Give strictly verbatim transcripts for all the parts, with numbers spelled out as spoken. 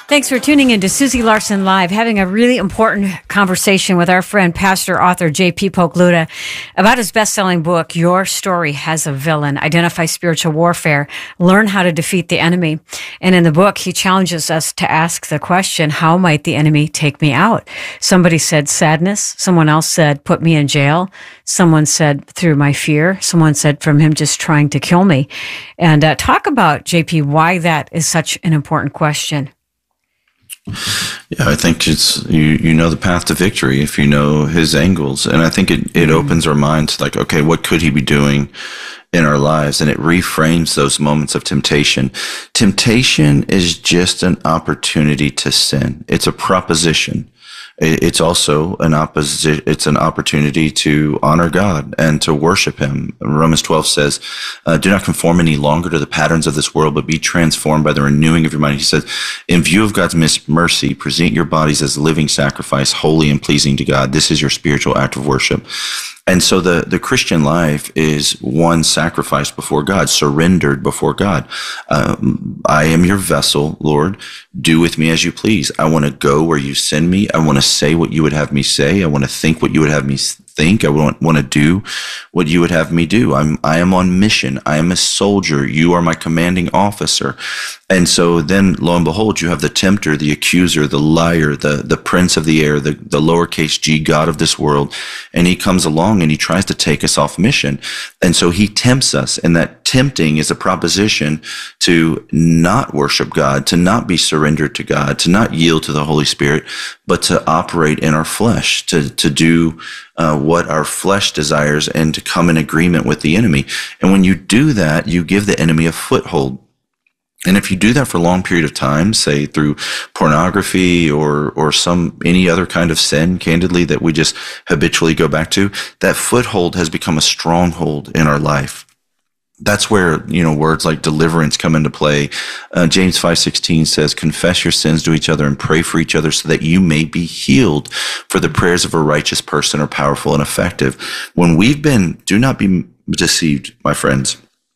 Thanks for tuning in to Susie Larson Live, having a really important conversation with our friend, pastor, author J P Pokluda about his best-selling book, Your Story Has a Villain, Identify Spiritual Warfare, Learn How to Defeat the Enemy. And in the book, he challenges us to ask the question, how might the enemy take me out? Somebody said sadness. Someone else said, put me in jail. Someone said through my fear. Someone said from him just trying to kill me. And uh, talk about, J P, why that is such an important question. Yeah, I think it's you. You know the path to victory if you know his angles, and I think it it mm-hmm. opens our mind to like, okay, what could he be doing in our lives, and it reframes those moments of temptation. Temptation is just an opportunity to sin. It's a proposition. It's also an opposi- It's an opportunity to honor God and to worship Him. Romans twelve says, uh, "Do not conform any longer to the patterns of this world, but be transformed by the renewing of your mind." He says, "In view of God's mercy, present your bodies as living sacrifice, holy and pleasing to God. This is your spiritual act of worship." And so the, the Christian life is one sacrifice before God, surrendered before God. Um, I am your vessel, Lord. Do with me as you please. I want to go where you send me. I want to say what you would have me say. I want to think what you would have me think. I want, want to do what you would have me do. I'm, I am on mission. I am a soldier. You are my commanding officer. And so then, lo and behold, you have the tempter, the accuser, the liar, the, the prince of the air, the, the lowercase g God of this world. And he comes along and he tries to take us off mission. And so he tempts us. And that tempting is a proposition to not worship God, to not be surrendered to God, to not yield to the Holy Spirit, but to operate in our flesh, to, to do uh, what our flesh desires and to come in agreement with the enemy. And when you do that, you give the enemy a foothold. And if you do that for a long period of time, say through pornography or or some any other kind of sin, candidly, that we just habitually go back to, that foothold has become a stronghold in our life. That's where, you know, words like deliverance come into play. Uh, James five sixteen says, confess your sins to each other and pray for each other so that you may be healed. For the prayers of a righteous person are powerful and effective. When we've been, do not be deceived, my friends.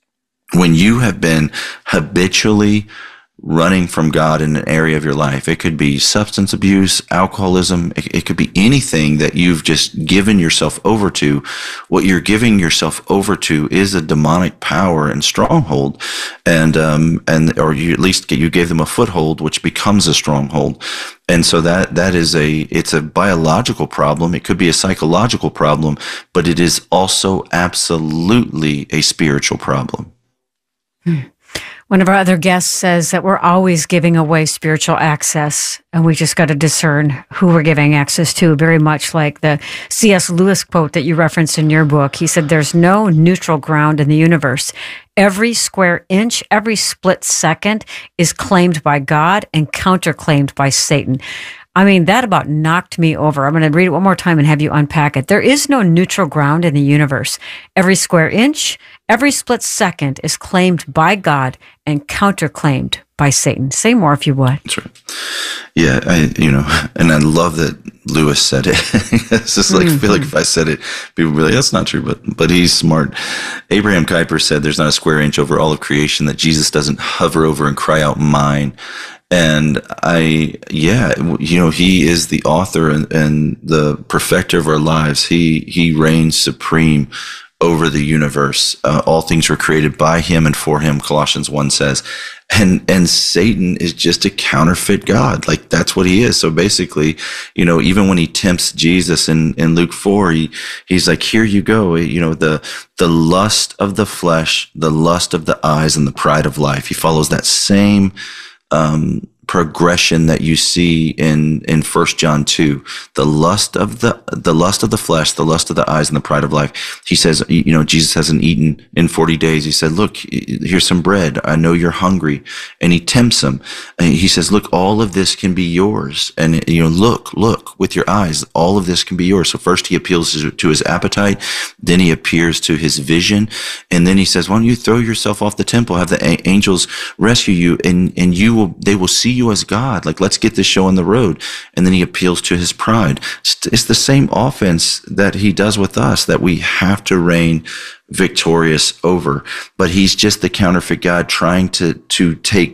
When you have been habitually running from God in an area of your life, it could be substance abuse, alcoholism, it, it could be anything that you've just given yourself over to. What you're giving yourself over to is a demonic power and stronghold, and um, and or you at least you gave them a foothold, which becomes a stronghold. And so that that is a it's a biological problem. It could be a psychological problem, but it is also absolutely a spiritual problem. Hmm. One of our other guests says that we're always giving away spiritual access, and we just got to discern who we're giving access to, very much like the C S Lewis quote that you referenced in your book. He said, there's no neutral ground in the universe. Every square inch, every split second is claimed by God and counterclaimed by Satan. I mean, that about knocked me over. I'm going to read it one more time and have you unpack it. There is no neutral ground in the universe. Every square inch, every split second is claimed by God and counterclaimed by Satan. Say more if you would. That's right. Yeah, I, you know, and I love that Lewis said it. It's just like, mm-hmm. I feel like if I said it, people would be like, that's not true, but, but he's smart. Abraham Kuyper said, there's not a square inch over all of creation that Jesus doesn't hover over and cry out, mine. And I, yeah, you know, he is the author and, and the perfecter of our lives. He, he reigns supreme over the universe. Uh, all things were created by him and for him, Colossians one says. And, and Satan is just a counterfeit God. Like, that's what he is. So basically, you know, even when he tempts Jesus in, in Luke four, he, he's like, here you go. You know, the, the lust of the flesh, the lust of the eyes, and the pride of life. He follows that same, um, progression that you see in in First John two, the lust of the the lust of the flesh, the lust of the eyes, and the pride of life. He says, you know, Jesus hasn't eaten in forty days. He said, look, here's some bread. I know you're hungry. And he tempts him. And he says, look, all of this can be yours. And, you know, look, look with your eyes, all of this can be yours. So first he appeals to his appetite, then he appears to his vision, and then he says, why don't you throw yourself off the temple, have the a- angels rescue you, and and you will they will see you as God. Like, let's get this show on the road. And then he appeals to his pride. It's the same offense that he does with us, that we have to reign victorious over. But he's just the counterfeit God trying to, to take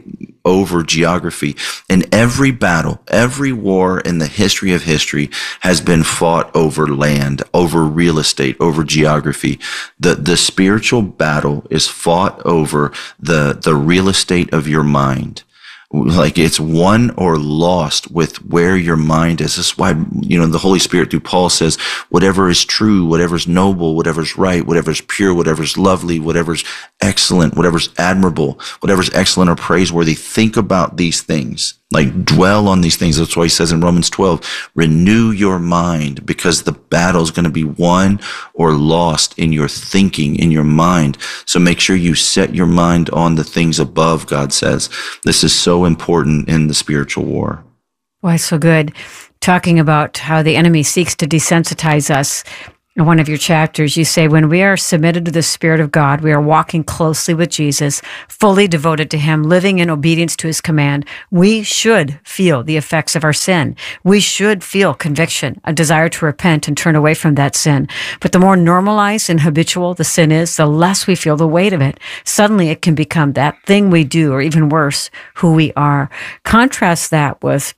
over geography. And every battle, every war in the history of history has been fought over land, over real estate, over geography. The, the spiritual battle is fought over the, the real estate of your mind. Like it's won or lost with where your mind is. This is why, you know, the Holy Spirit through Paul says, whatever is true, whatever is noble, whatever is right, whatever is pure, whatever is lovely, whatever is excellent, whatever is admirable, whatever is excellent or praiseworthy, think about these things. Like dwell on these things. That's why he says in Romans twelve, renew your mind, because the battle is going to be won or lost in your thinking, in your mind. So make sure you set your mind on the things above, God says. This is so important in the spiritual war. Why, so good. Talking about how the enemy seeks to desensitize us. In one of your chapters, you say, when we are submitted to the Spirit of God, we are walking closely with Jesus, fully devoted to him, living in obedience to his command. We should feel the effects of our sin. We should feel conviction, a desire to repent and turn away from that sin. But the more normalized and habitual the sin is, the less we feel the weight of it. Suddenly it can become that thing we do, or even worse, who we are. Contrast that with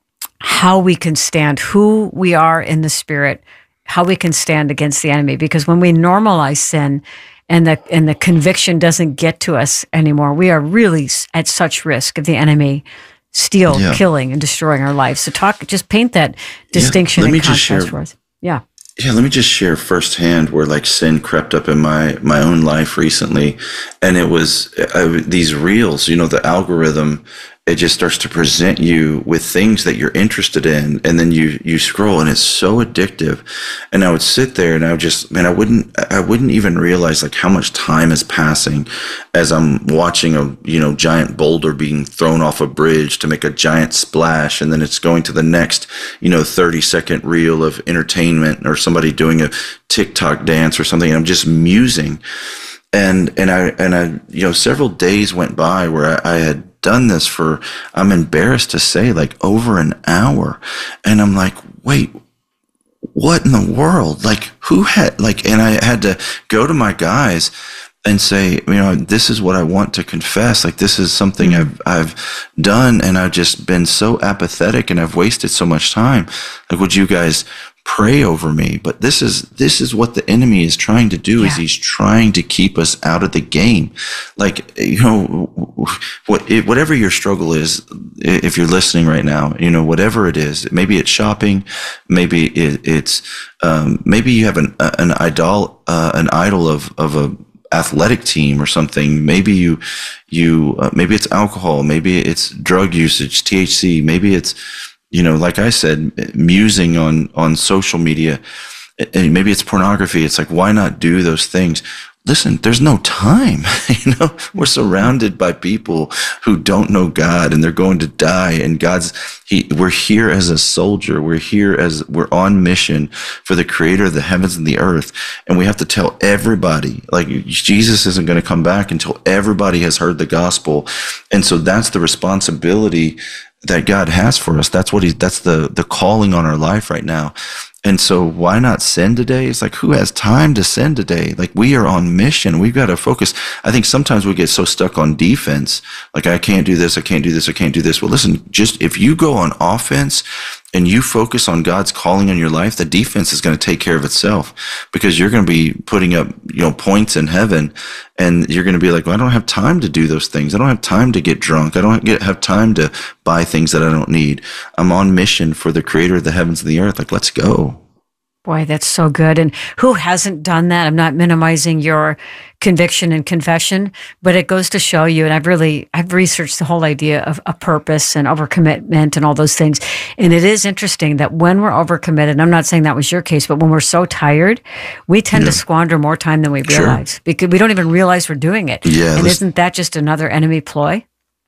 how we can stand, who we are in the Spirit, how we can stand against the enemy. Because when we normalize sin and the and the conviction doesn't get to us anymore, we are really at such risk of the enemy steal, yeah. killing, and destroying our lives. So talk, just paint that distinction yeah, and contrast for us. Yeah. Yeah, let me just share firsthand where like sin crept up in my, my own life recently. And it was I, these reels, you know, the algorithm, it just starts to present you with things that you're interested in. And then you, you scroll and it's so addictive. And I would sit there and I would just, man, I wouldn't, I wouldn't even realize like how much time is passing as I'm watching a, you know, giant boulder being thrown off a bridge to make a giant splash. And then it's going to the next, you know, thirty second reel of entertainment or somebody doing a TikTok dance or something. And I'm just musing. And, and I, and I, you know, several days went by where I, I had done this for, I'm embarrassed to say, like over an hour. And I'm like, wait, what in the world? Like who had, like, and I had to go to my guys and say, you know, this is what I want to confess. Like this is something I've, I've done and I've just been so apathetic and I've wasted so much time. Like, would you guys pray over me? But this is, this is what the enemy is trying to do, yeah. is he's trying to keep us out of the game. Like, you know, what, it, whatever your struggle is, if you're listening right now, you know, whatever it is, maybe it's shopping, maybe it, it's, um, maybe you have an, an idol, uh, an idol of, of a athletic team or something. Maybe you, you, uh, maybe it's alcohol, maybe it's drug usage, T H C, maybe it's, you know, like I said, musing on, on social media, and maybe it's pornography. It's like, why not do those things? Listen, there's no time. You know, we're surrounded by people who don't know God and they're going to die. And God's, he, we're here as a soldier. We're here as, we're on mission for the creator of the heavens and the earth. And we have to tell everybody, like Jesus isn't going to come back until everybody has heard the gospel. And so that's the responsibility that God has for us. That's what he, that's the, the calling on our life right now. And so why not sin today? It's like, who has time to sin today? Like we are on mission. We've got to focus. I think sometimes we get so stuck on defense. Like I can't do this. I can't do this. I can't do this. Well, listen, just if you go on offense and you focus on God's calling on your life, the defense is going to take care of itself, because you're going to be putting up, you know, points in heaven, and you're going to be like, well, I don't have time to do those things. I don't have time to get drunk. I don't get, have time to buy things that I don't need. I'm on mission for the creator of the heavens and the earth. Like, let's go. Boy, that's so good. And who hasn't done that? I'm not minimizing your conviction and confession, but it goes to show you, and I've really, I've researched the whole idea of a purpose and overcommitment and all those things. And it is interesting that when we're overcommitted, and I'm not saying that was your case, but when we're so tired, we tend yeah. to squander more time than we realize, sure. because we don't even realize we're doing it. Yeah, and isn't that just another enemy ploy?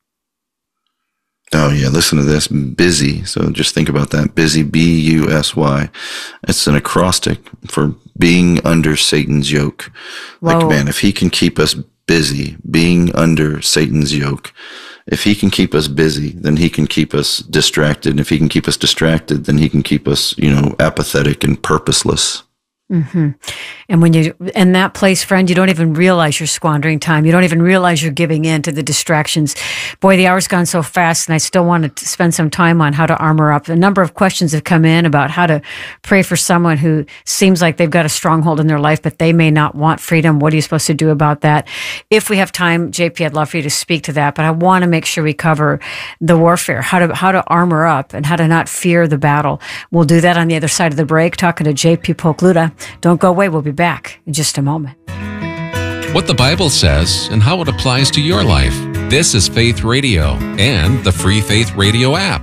Oh, yeah. Listen to this. Busy. So just think about that. Busy, B U S Y. It's an acrostic for being under Satan's yoke. Whoa. Like, man, if he can keep us busy, being under Satan's yoke, if he can keep us busy, then he can keep us distracted. And if he can keep us distracted, then he can keep us, you know, apathetic and purposeless. Mm-hmm. And when you in that place, friend, you don't even realize you're squandering time. You don't even realize you're giving in to the distractions. Boy, the hour's gone so fast, and I still wanted to spend some time on how to armor up. A number of questions have come in about how to pray for someone who seems like they've got a stronghold in their life, but they may not want freedom. What are you supposed to do about that? If we have time, J P, I'd love for you to speak to that, but I want to make sure we cover the warfare, how to how to armor up and how to not fear the battle. We'll do that on the other side of the break, talking to J P Pokluda. Don't go away. We'll be back in just a moment. What the Bible says and how it applies to your life. This is Faith Radio and the free Faith Radio app.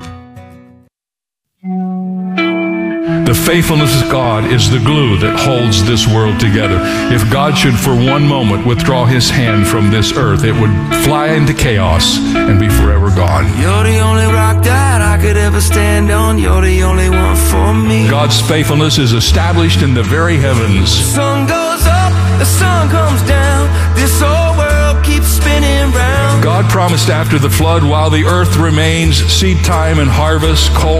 The faithfulness of God is the glue that holds this world together. If God should for one moment withdraw his hand from this earth, it would fly into chaos and be forever gone. You're the only rock that I could ever stand on. You're the only one for me. God's faithfulness is established in the very heavens. The sun goes up, the sun comes down. This whole world keeps spinning round. God promised after the flood, while the earth remains, seed time and harvest, cold